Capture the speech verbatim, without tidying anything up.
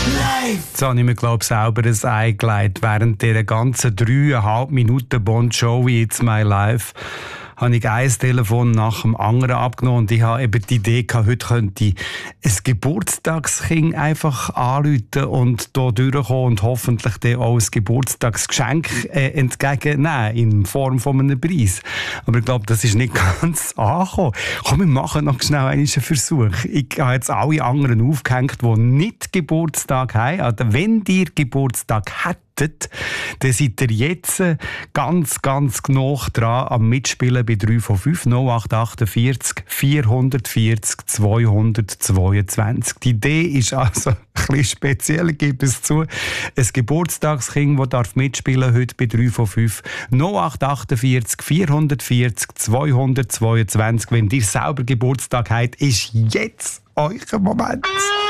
Jetzt habe ich mir, glaube ich, selber ein Ei gelegt. Während dieser ganzen dreieinhalb Minuten Bon Jovi «It's My Life» habe ich ein Telefon nach dem anderen abgenommen und ich habe eben die Idee gehabt, heute könnte ich ein Geburtstagskind einfach anrufen und hier durchkommen und hoffentlich dann auch ein Geburtstagsgeschenk äh, entgegennehmen in Form von einem Preis. Aber ich glaube, das ist nicht ganz angekommen. Komm, wir machen noch schnell einen Versuch. Ich habe jetzt alle anderen aufgehängt, die nicht Geburtstag haben. Also wenn ihr Geburtstag habt, dann seid ihr jetzt ganz, ganz genau dran am Mitspielen bei drei von fünf null acht achtundvierzig vierhundertvierzig zweihundertzweiundzwanzig. Die Idee ist also ein bisschen speziell, ich gebe es zu. Ein Geburtstagskind, das darf mitspielen heute bei drei von fünf null acht achtundvierzig vierhundertvierzig zweihundertzweiundzwanzig. Wenn ihr selber Geburtstag habt, ist jetzt euer Moment.